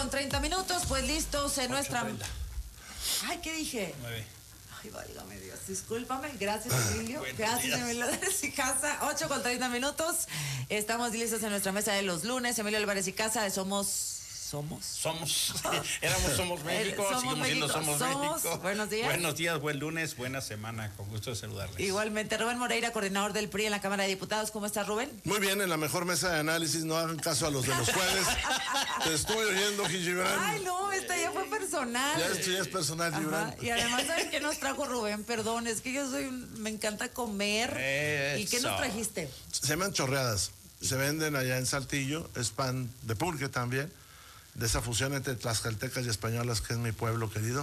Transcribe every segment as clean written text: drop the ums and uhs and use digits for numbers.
8:30, pues listos en nuestra... Ay, ¿qué dije? 9. Ay, válgame Dios, discúlpame, gracias Emilio, gracias Emilio Álvarez y Casa, 8:30, estamos listos en nuestra mesa de los lunes, Emilio Álvarez y Casa, Somos México, seguimos siendo Somos México. Buenos días. Buenos días, buen lunes, buena semana, con gusto de saludarles. Igualmente, Rubén Moreira, coordinador del PRI en la Cámara de Diputados, ¿cómo estás, Rubén? Muy bien, en la mejor mesa de análisis, no hagan caso a los de los jueves. Te estoy oyendo, Gibran. Ay, no, esta ya fue personal. Esto ya es personal, Gibran. Y además, ¿sabes qué nos trajo Rubén? Perdón, es que me encanta comer. Eso. ¿Y qué nos trajiste? Se llaman chorreadas, se venden allá en Saltillo, es pan de pulque también, de esa fusión entre tlaxcaltecas y españolas, que es mi pueblo querido.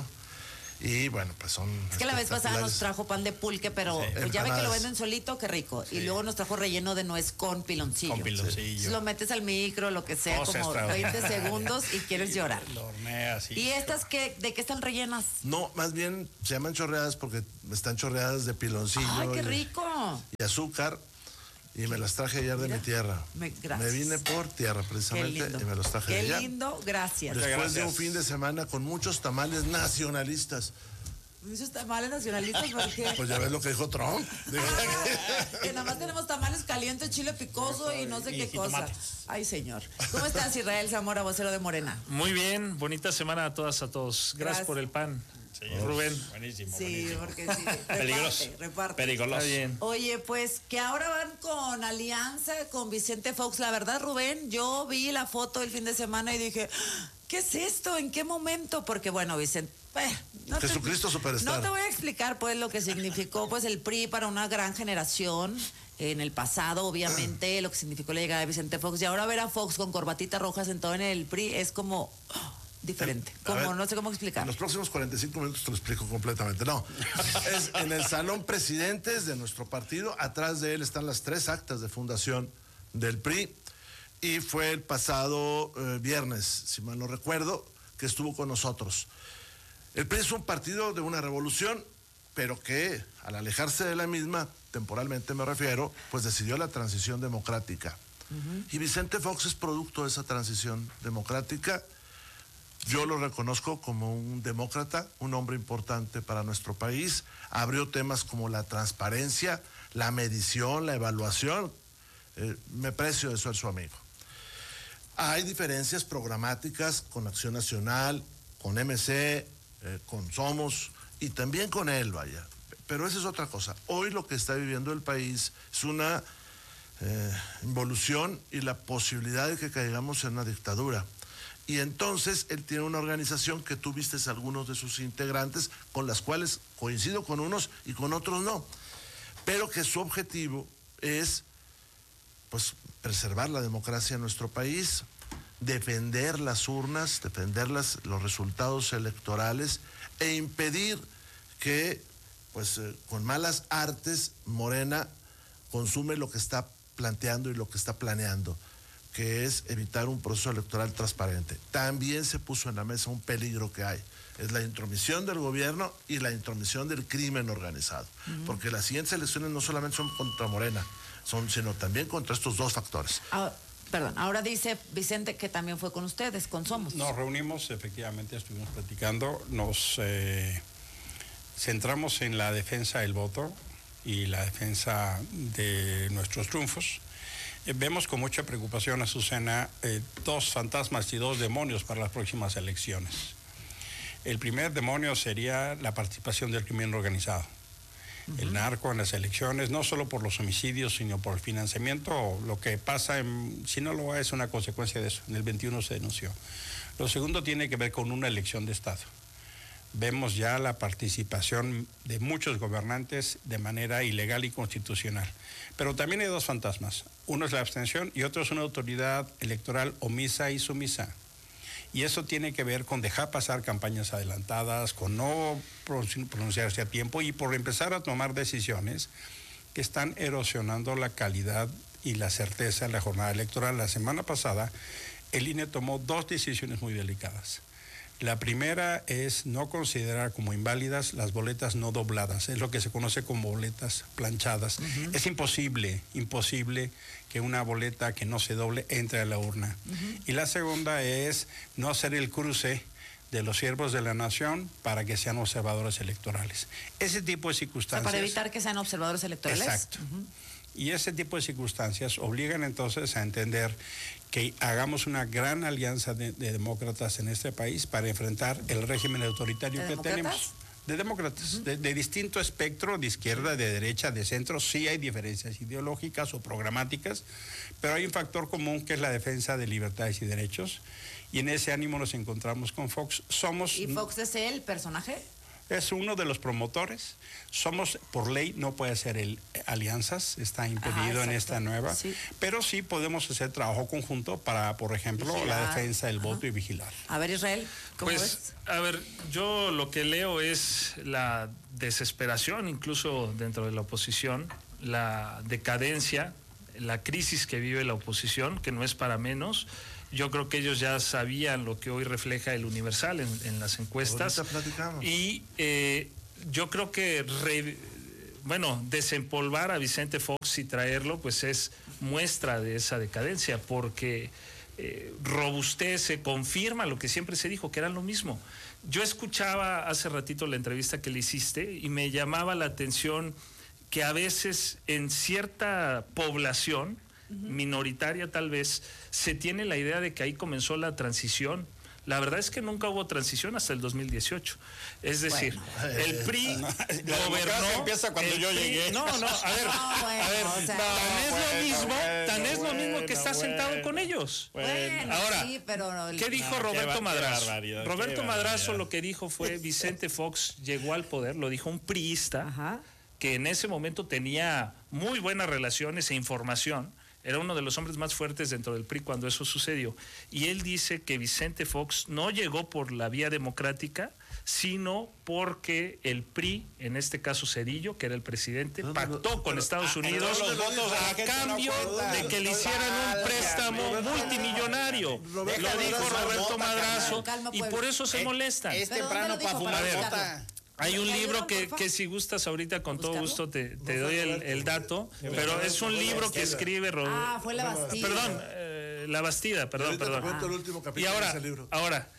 Y bueno, pues son... Es que la vez pasada nos trajo pan de pulque, pero pues ya ve que lo venden solito, qué rico. Sí. Y luego nos trajo relleno de nuez con piloncillo. Con piloncillo. Sí. Lo metes al micro, lo que sea, como 20 segundos y quieres llorar. Lo horneas. ¿Y estas de qué están rellenas? No, más bien se llaman chorreadas porque están chorreadas de piloncillo. ¡Ay, qué rico! Y azúcar. Y me las traje ayer de mi tierra. Gracias. Me vine por tierra precisamente y me los traje de allá. Qué lindo, gracias. Después de un fin de semana con muchos tamales nacionalistas. ¿Muchos tamales nacionalistas? ¿Por qué? Pues ya ves lo que dijo Trump. Que nada más tenemos tamales calientes, chile picoso y no sé qué cosa. Ay, señor. ¿Cómo estás, Israel Zamora, vocero de Morena? Muy bien, bonita semana a todas, a todos. Gracias por el pan. Sí, Rubén. Buenísimo. Sí, buenísimo. Porque sí. Peligroso. Reparte. Peligroso. Está bien. Oye, pues que ahora van con alianza con Vicente Fox. La verdad, Rubén, yo vi la foto el fin de semana y dije, ¿qué es esto? ¿En qué momento? Porque bueno, Vicente... Jesucristo Superstar. No te voy a explicar pues lo que significó pues el PRI para una gran generación en el pasado, obviamente, lo que significó la llegada de Vicente Fox. Y ahora ver a Fox con corbatita roja sentado en el PRI es como... diferente, no sé cómo explicar. En los próximos 45 minutos te lo explico completamente. No, es en el salón presidentes de nuestro partido. Atrás de él están las 3 actas de fundación del PRI. Y fue el pasado viernes, si mal no recuerdo, que estuvo con nosotros. El PRI es un partido de una revolución, pero que al alejarse de la misma, temporalmente me refiero, pues decidió la transición democrática. Y Vicente Fox es producto de esa transición democrática. Yo lo reconozco como un demócrata, un hombre importante para nuestro país. Abrió temas como la transparencia, la medición, la evaluación. Me precio de ser su amigo. Hay diferencias programáticas con Acción Nacional, con MC, con Somos y también con él, vaya. Pero esa es otra cosa. Hoy lo que está viviendo el país es una involución y la posibilidad de que caigamos en una dictadura. Y entonces él tiene una organización que tú vistes a algunos de sus integrantes, con las cuales coincido con unos y con otros no, pero que su objetivo es pues preservar la democracia en nuestro país, defender las urnas, defender los resultados electorales e impedir que pues con malas artes Morena consume lo que está planteando y lo que está planeando, que es evitar un proceso electoral transparente. También se puso en la mesa un peligro que hay, es la intromisión del gobierno y la intromisión del crimen organizado, porque las siguientes elecciones no solamente son contra Morena, sino también contra estos dos factores. Ahora dice Vicente que también fue con ustedes, con Somos. Nos reunimos, efectivamente, estuvimos platicando, nos centramos en la defensa del voto y la defensa de nuestros triunfos. Vemos con mucha preocupación, Azucena, 2 fantasmas y 2 demonios para las próximas elecciones. El primer demonio sería la participación del crimen organizado. El narco en las elecciones, no solo por los homicidios, sino por el financiamiento. Lo que pasa en Sinaloa es una consecuencia de eso. En el 21 se denunció. Lo segundo tiene que ver con una elección de Estado. Vemos ya la participación de muchos gobernantes de manera ilegal y constitucional. Pero también hay 2 fantasmas. Uno es la abstención y otro es una autoridad electoral omisa y sumisa. Y eso tiene que ver con dejar pasar campañas adelantadas, con no pronunciarse a tiempo y por empezar a tomar decisiones que están erosionando la calidad y la certeza en la jornada electoral. La semana pasada, el INE tomó 2 decisiones muy delicadas. La primera es no considerar como inválidas las boletas no dobladas, es lo que se conoce como boletas planchadas. Es imposible que una boleta que no se doble entre a la urna. Y la segunda es no hacer el cruce de los siervos de la nación para que sean observadores electorales. Ese tipo de circunstancias... para evitar que sean observadores electorales. Exacto. Y ese tipo de circunstancias obligan entonces a entender que hagamos una gran alianza de demócratas en este país para enfrentar el régimen autoritario que tenemos. De demócratas, de distinto espectro, de izquierda, de derecha, de centro. Sí hay diferencias ideológicas o programáticas, pero hay un factor común que es la defensa de libertades y derechos. Y en ese ánimo nos encontramos con Fox. ¿Y Fox es el personaje? Es uno de los promotores. Somos, por ley, no puede hacer alianzas, está impedido en esta nueva, pero sí podemos hacer trabajo conjunto para, por ejemplo, la defensa del voto y vigilar. A ver, Israel, ¿cómo ves? A ver, yo lo que leo es la desesperación, incluso dentro de la oposición, la decadencia, la crisis que vive la oposición, que no es para menos. Yo creo que ellos ya sabían lo que hoy refleja el Universal en las encuestas. Y yo creo que, desempolvar a Vicente Fox y traerlo, pues es muestra de esa decadencia, porque robustece, confirma lo que siempre se dijo, que era lo mismo. Yo escuchaba hace ratito la entrevista que le hiciste y me llamaba la atención que a veces en cierta población, minoritaria tal vez, se tiene la idea de que ahí comenzó la transición. La verdad es que nunca hubo transición hasta el 2018. Es decir, el PRI gobernó. Empieza cuando yo llegué. Tan es lo mismo que está sentado con ellos. Ahora, sí, pero ¿qué dijo Roberto Madrazo? Roberto Madrazo lo que dijo fue: Vicente Fox llegó al poder, lo dijo un priista que en ese momento tenía muy buenas relaciones e información. Era uno de los hombres más fuertes dentro del PRI cuando eso sucedió. Y él dice que Vicente Fox no llegó por la vía democrática, sino porque el PRI, en este caso Zedillo, que era el presidente, pactó con Estados Unidos a cambio de que le hicieran un préstamo multimillonario. Lo dijo Roberto Madrazo y por eso se molestan. Es temprano para fumar mota. Hay un libro que si gustas ahorita con todo gusto te doy el dato, pero es un libro que escribe fue La Bastida. Perdón, La Bastida, perdón. El último capítulo Y ahora, de ese libro.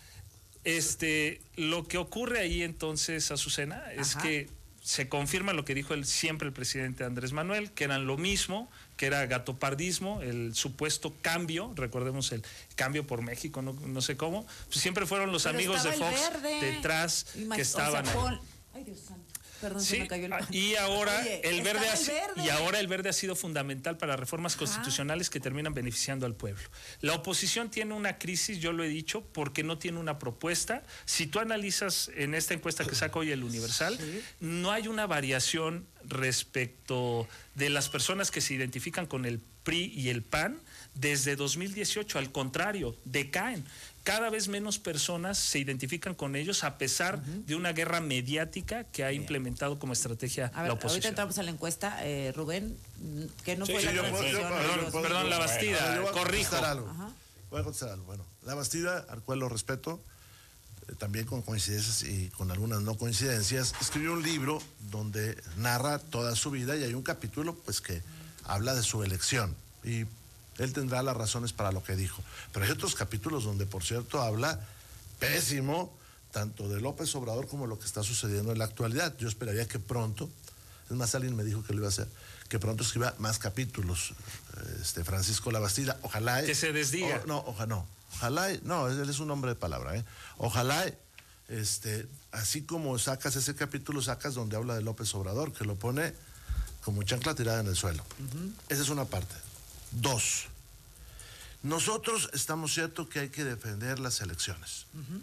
Lo que ocurre ahí entonces, Azucena, es que se confirma lo que dijo siempre el presidente Andrés Manuel, que eran lo mismo, que era gatopardismo, el supuesto cambio, recordemos el cambio por México, no sé cómo, pues siempre fueron los amigos de Fox detrás que estaban ahí. Ay, Dios santo. Perdón, sí, se me cayó el... y ahora el verde ha sido fundamental para reformas constitucionales que terminan beneficiando al pueblo. La oposición tiene una crisis, yo lo he dicho, porque no tiene una propuesta. Si tú analizas en esta encuesta que saca hoy el Universal, no hay una variación respecto de las personas que se identifican con el PRI y el PAN desde 2018, al contrario, decaen. Cada vez menos personas se identifican con ellos a pesar de una guerra mediática que ha implementado como estrategia la oposición. Ahorita entramos a la encuesta, Rubén, que no fue la transición. Perdón, La Bastida, corrijo. Voy a contestar algo. Bueno, La Bastida, al cual lo respeto, también con coincidencias y con algunas no coincidencias, escribió un libro donde narra toda su vida y hay un capítulo pues que habla de su elección y él tendrá las razones para lo que dijo. Pero hay otros capítulos donde, por cierto, habla pésimo tanto de López Obrador como lo que está sucediendo en la actualidad. Yo esperaría que pronto, es más, alguien me dijo que lo iba a hacer, que pronto escriba más capítulos, Francisco La Bastida. Ojalá... Que se desdiga. Ojalá, él es un hombre de palabra, Ojalá, así como sacas ese capítulo, sacas donde habla de López Obrador, que lo pone como chancla tirada en el suelo. Esa es una parte. 2. Nosotros estamos ciertos que hay que defender las elecciones.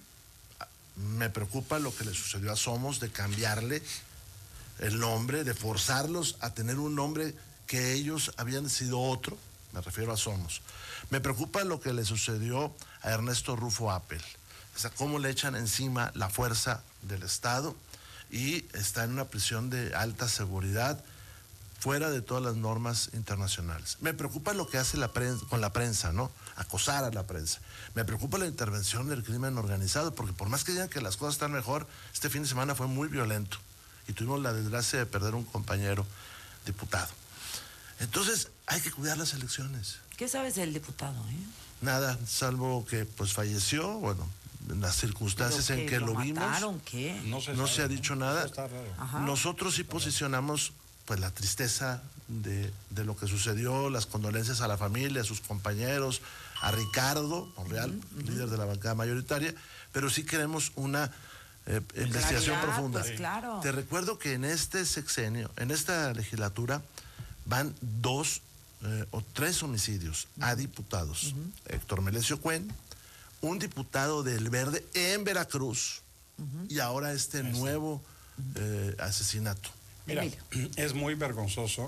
Me preocupa lo que le sucedió a Somos, de cambiarle el nombre, de forzarlos a tener un nombre que ellos habían sido otro. Me refiero a Somos. Me preocupa lo que le sucedió a Ernesto Rufo Appel. O sea, cómo le echan encima la fuerza del Estado y está en una prisión de alta seguridad fuera de todas las normas internacionales. Me preocupa lo que hace la prensa, con la prensa, ¿no? Acosar a la prensa. Me preocupa la intervención del crimen organizado, porque por más que digan que las cosas están mejor, este fin de semana fue muy violento y tuvimos la desgracia de perder un compañero diputado. Entonces, hay que cuidar las elecciones. ¿Qué sabes del diputado, Nada, salvo que pues falleció, bueno, en las circunstancias en que lo vimos. ¿Mataron qué? No se ha dicho nada. Nosotros sí posicionamos pues la tristeza de lo que sucedió, las condolencias a la familia, a sus compañeros, a Ricardo Monreal, líder de la bancada mayoritaria, pero sí queremos una investigación profunda. Pues, claro. Te recuerdo que en este sexenio, en esta legislatura, van 2 o 3 homicidios a diputados. Héctor Melesio Cuen, un diputado del Verde en Veracruz, y ahora este nuevo asesinato. Mira, es muy vergonzoso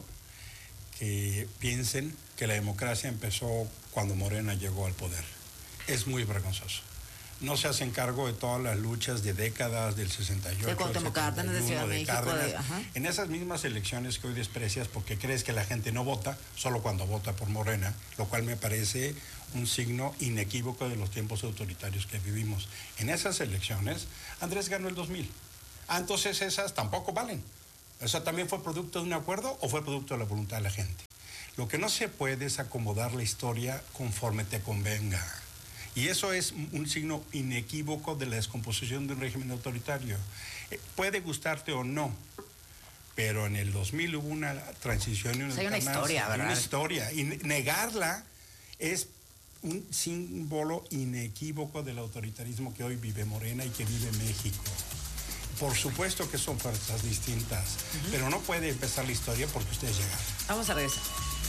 que piensen que la democracia empezó cuando Morena llegó al poder. Es muy vergonzoso. No se hacen cargo de todas las luchas de décadas, del 68, de Cuauhtémoc Cárdenas, de Ciudad de México. En esas mismas elecciones que hoy desprecias porque crees que la gente no vota, solo cuando vota por Morena, lo cual me parece un signo inequívoco de los tiempos autoritarios que vivimos. En esas elecciones, Andrés ganó el 2000. Entonces esas tampoco valen. ¿Eso también fue producto de un acuerdo o fue producto de la voluntad de la gente? Lo que no se puede es acomodar la historia conforme te convenga. Y eso es un signo inequívoco de la descomposición de un régimen autoritario. Puede gustarte o no, pero en el 2000 hubo una transición y una historia, ¿verdad? Una historia. Y negarla es un símbolo inequívoco del autoritarismo que hoy vive Morena y que vive México. Por supuesto que son fuerzas distintas, pero no puede empezar la historia porque ustedes llegaron. Vamos a regresar.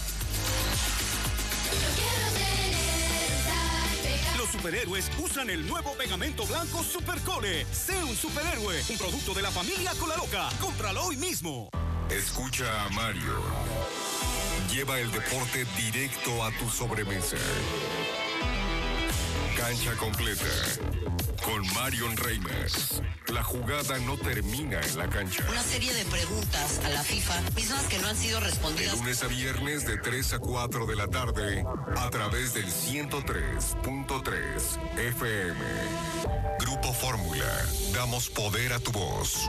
Los superhéroes usan el nuevo pegamento blanco Supercole. Sé un superhéroe, un producto de la familia Colaloca. Cómpralo hoy mismo. Escucha a Mario. Lleva el deporte directo a tu sobremesa. Cancha completa. Con Marion Reimers. La jugada no termina en la cancha. Una serie de preguntas a la FIFA, mismas que no han sido respondidas. De lunes a viernes de 3 a 4 de la tarde, a través del 103.3 FM. Grupo Fórmula. Damos poder a tu voz.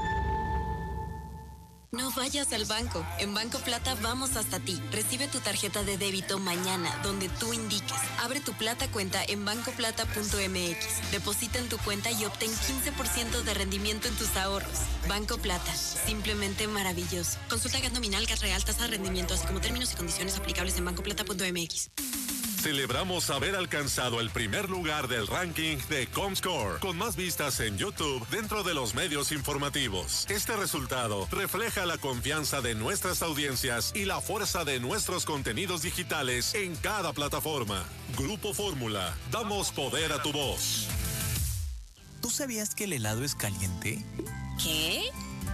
No vayas al banco. En Banco Plata vamos hasta ti. Recibe tu tarjeta de débito mañana, donde tú indiques. Abre tu Plata cuenta en bancoplata.mx. Deposita en tu cuenta y obtén 15% de rendimiento en tus ahorros. Banco Plata. Simplemente maravilloso. Consulta GAT nominal, GAT real, tasa de rendimiento, así como términos y condiciones aplicables en bancoplata.mx. Celebramos haber alcanzado el primer lugar del ranking de Comscore, con más vistas en YouTube dentro de los medios informativos. Este resultado refleja la confianza de nuestras audiencias y la fuerza de nuestros contenidos digitales en cada plataforma. Grupo Fórmula, damos poder a tu voz. ¿Tú sabías que el helado es caliente? ¿Qué?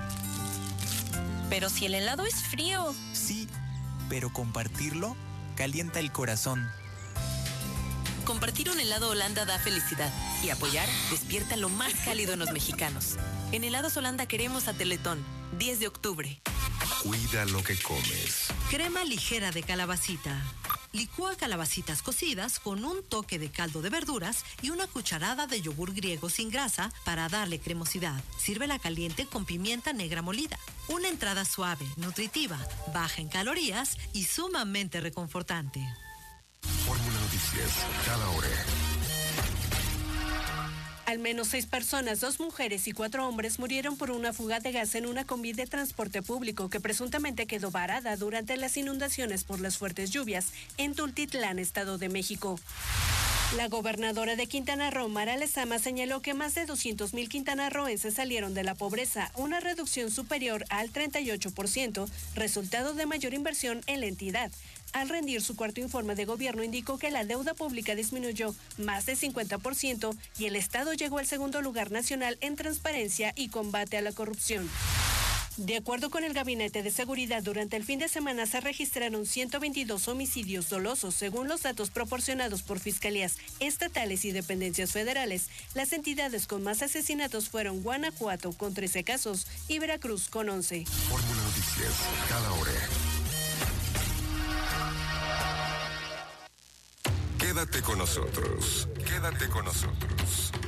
Pero si el helado es frío. Sí, pero compartirlo calienta el corazón. Compartir un helado Holanda da felicidad y apoyar despierta lo más cálido en los mexicanos. En Helados Holanda queremos a Teletón, 10 de octubre. Cuida lo que comes. Crema ligera de calabacita. Licúa calabacitas cocidas con un toque de caldo de verduras y una cucharada de yogur griego sin grasa para darle cremosidad. Sírvela caliente con pimienta negra molida. Una entrada suave, nutritiva, baja en calorías y sumamente reconfortante. Fórmula Noticias, cada hora. Al menos 6 personas, 2 mujeres y 4 hombres murieron por una fuga de gas en una combi de transporte público que presuntamente quedó varada durante las inundaciones por las fuertes lluvias en Tultitlán, Estado de México. La gobernadora de Quintana Roo, Mara Lezama, señaló que más de 200,000 quintanarroenses salieron de la pobreza, una reducción superior al 38%, resultado de mayor inversión en la entidad. Al rendir su cuarto informe de gobierno, indicó que la deuda pública disminuyó más de 50% y el Estado llegó al segundo lugar nacional en transparencia y combate a la corrupción. De acuerdo con el Gabinete de Seguridad, durante el fin de semana se registraron 122 homicidios dolosos, según los datos proporcionados por fiscalías estatales y dependencias federales. Las entidades con más asesinatos fueron Guanajuato, con 13 casos, y Veracruz, con 11. Fórmula Noticias. noticias, cada hora. Quédate con nosotros. Quédate con nosotros.